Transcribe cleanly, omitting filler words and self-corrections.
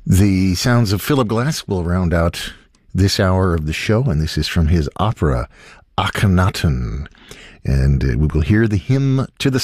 The sounds of Philip Glass will round out this hour of the show, and this is from his opera Akhenaten. And we will hear the hymn to the